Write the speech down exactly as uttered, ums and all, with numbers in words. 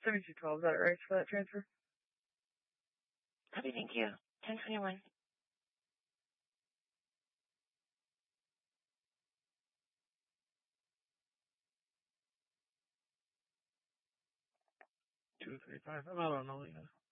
seventy-two twelve, is that right for that transfer? Copy, thank you. ten twenty-one. two thirty-five. I'm out on Alina.